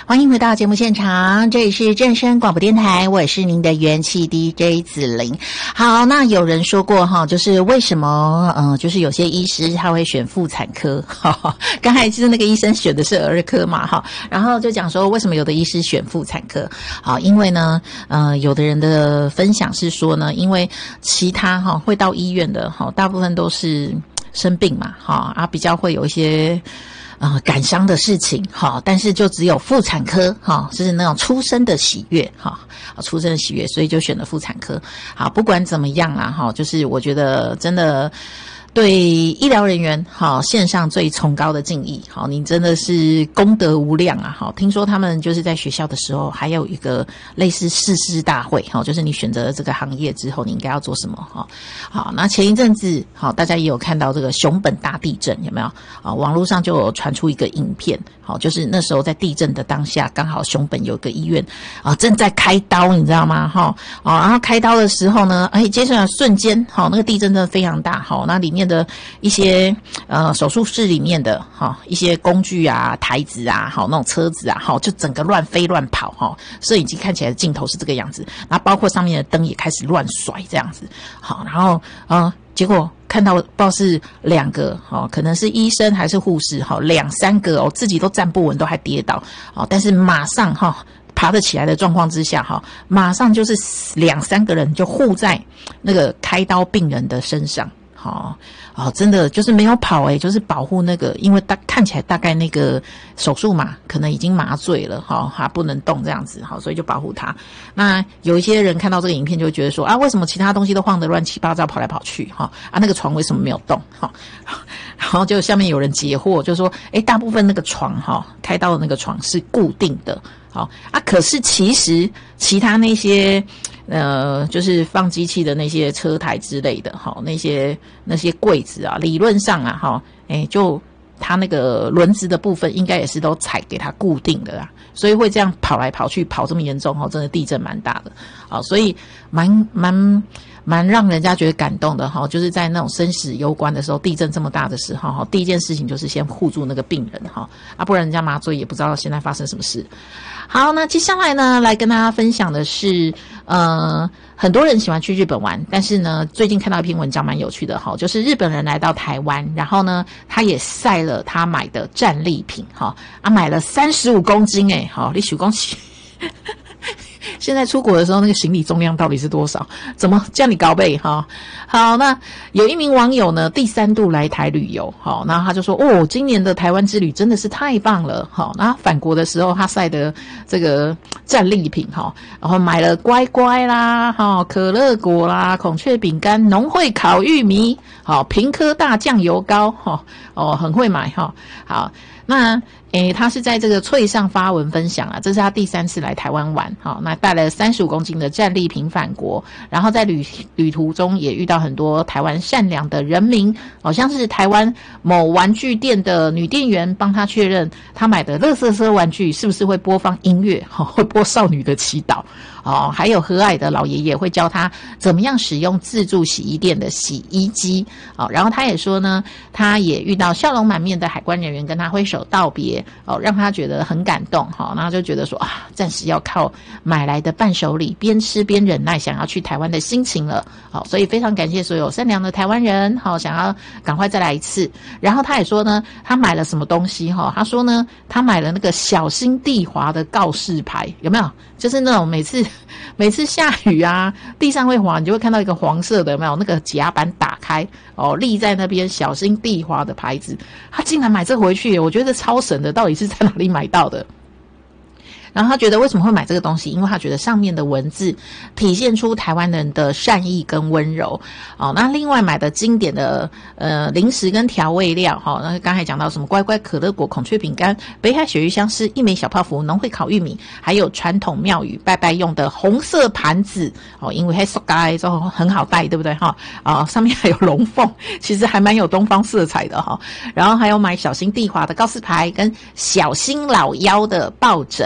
欢迎回到节目现场，这里是正声广播电台，我是您的元气 DJ 子玲。好，那有人说过哈，就是为什么就是有些医师他会选妇产科，刚才其实那个医生选的是儿科嘛哈，然后就讲说为什么有的医师选妇产科，好，因为呢有的人的分享是说呢，因为其他会到医院的大部分都是生病嘛比较会有一些感伤的事情但是就只有妇产科是那种出生的喜悦出生的喜悦，所以就选了妇产科。好，不管怎么样啊就是我觉得真的对医疗人员献上最崇高的敬意。你真的是功德无量啊！听说他们就是在学校的时候还有一个类似誓师大会就是你选择了这个行业之后你应该要做什么好，那前一阵子大家也有看到这个熊本大地震，有没有网络上就有传出一个影片就是那时候在地震的当下，刚好熊本有一个医院正在开刀，你知道吗然后开刀的时候呢接下来瞬间那个地震真的非常大那里面的一些手术室里面的一些工具啊、台子啊、那种车子啊就整个乱飞乱跑摄影机看起来的镜头是这个样子，然后包括上面的灯也开始乱甩这样子然后结果看到不知道是两个可能是医生还是护士两三个自己都站不稳，都还跌倒但是马上爬得起来的状况之下马上就是两三个人就护在那个开刀病人的身上真的就是没有跑就是保护那个，因为看起来大概那个手术嘛，可能已经麻醉了还不能动这样子所以就保护他。那有一些人看到这个影片就会觉得说为什么其他东西都晃得乱七八糟跑来跑去那个床为什么没有动然后就下面有人解惑，就说大部分那个床开刀的那个床是固定的可是其实其他那些就是放机器的那些车台之类的那些柜子理论上就它那个轮子的部分应该也是都踩给它固定的啦，所以会这样跑来跑去跑这么严重真的地震蛮大的所以蛮让人家觉得感动的就是在那种生死攸关的时候，地震这么大的时候第一件事情就是先护住那个病人不然人家麻醉也不知道现在发生什么事。好，那接下来呢来跟大家分享的是很多人喜欢去日本玩，但是呢最近看到一篇文章蛮有趣的就是日本人来到台湾，然后呢他也晒了他买的战利品买了35公斤你数恭喜现在出国的时候那个行李重量到底是多少？怎么这样你高倍好，那有一名网友呢第3度来台旅游然后他就说今年的台湾之旅真的是太棒了然后返国的时候他晒的这个战利品然后买了乖乖啦可乐果啦、孔雀饼干、农会烤玉米平科大酱油膏很会买好，那他是在这个脆上发文分享这是他第3次来台湾玩那带了35公斤的战利品返国，然后在旅途中也遇到很多台湾善良的人民像是台湾某玩具店的女店员帮他确认他买的垃圾车玩具是不是会播放音乐会播少女的祈祷还有和蔼的老爷爷会教他怎么样使用自助洗衣店的洗衣机然后他也说呢，他也遇到笑容满面的海关人员跟他挥手道别让他觉得很感动然后就觉得说暂时要靠买来的伴手礼边吃边忍耐想要去台湾的心情了所以非常感谢所有善良的台湾人想要赶快再来一次。然后他也说呢，他买了什么东西他说呢，他买了那个小心地滑的告示牌，有没有？就是那种每次下雨地上会滑，你就会看到一个黄色的，有没有？那个甲板打开立在那边小心地滑的牌子，他竟然买这回去，我觉得超神的，到底是在哪里买到的？然后他觉得为什么会买这个东西，因为他觉得上面的文字体现出台湾人的善意跟温柔那另外买的经典的零食跟调味料那刚才讲到什么乖乖可乐果、孔雀饼干、北海鳕鱼香丝、一枚小泡芙、农会烤玉米，还有传统庙宇拜拜用的红色盘子因为还塑胶之后很好带，对不对上面还有龙凤，其实还蛮有东方色彩的然后还有买小心地滑的告示牌跟小心老妖的抱枕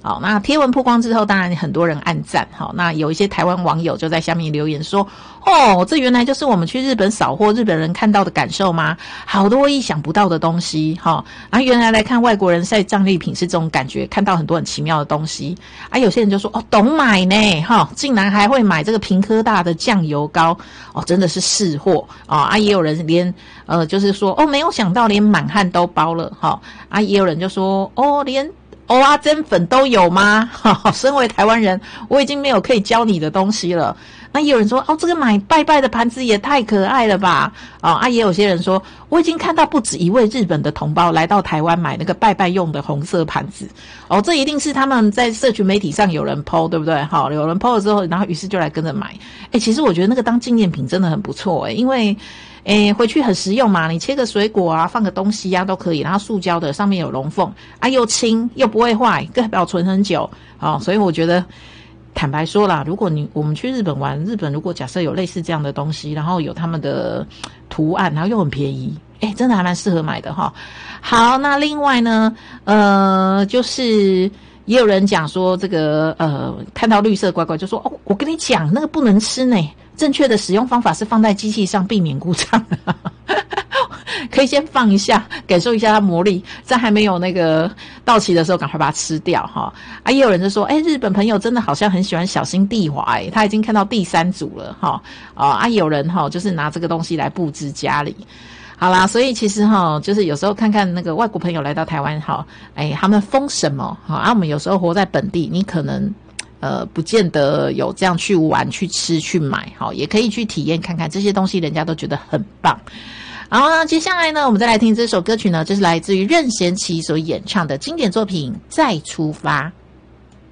好，那贴文曝光之后，当然很多人按赞。好，那有一些台湾网友就在下面留言说：“哦，这原来就是我们去日本扫货日本人看到的感受吗？好多意想不到的东西。”哈，然后原来来看外国人晒战利品是这种感觉，看到很多很奇妙的东西。啊，有些人就说：“哦，懂买呢，哈，竟然还会买这个屏科大的酱油膏，哦，真的是识货啊！”也有人连就是说：“哦，没有想到连满汉都包了。”哈，也有人就说：“哦，连蚵仔煎粉都有吗？”身为台湾人，我已经没有可以教你的东西了。那也有人说：“哦，这个买拜拜的盘子也太可爱了吧！”也有些人说：“我已经看到不止一位日本的同胞来到台湾买那个拜拜用的红色盘子。”这一定是他们在社群媒体上有人 po， 对不对？好，有人 po 了之后，然后于是就来跟着买。其实我觉得那个当纪念品真的很不错因为回去很实用嘛，你切个水果啊，放个东西啊都可以，然后塑胶的上面有龙凤又轻又不会坏，更保存很久。所以我觉得坦白说啦，如果我们去日本玩，日本如果假设有类似这样的东西，然后有他们的图案，然后又很便宜，真的还蛮适合买的哈。好，那另外呢，就是也有人讲说这个看到绿色乖乖就说：“哦，我跟你讲，那个不能吃呢。正确的使用方法是放在机器上，避免故障。”可以先放一下，感受一下它魔力，在还没有那个到期的时候，赶快把它吃掉哈。也有人就说：“日本朋友真的好像很喜欢小心地滑，他已经看到第3组了哈。”有人就是拿这个东西来布置家里。好啦，所以其实就是有时候看看那个外国朋友来到台湾他们疯什么我们有时候活在本地，你可能不见得有这样去玩、去吃、去买也可以去体验看看这些东西，人家都觉得很棒。好，那接下来呢，我们再来听这首歌曲呢，就是来自于任贤齐所演唱的经典作品《再出发》。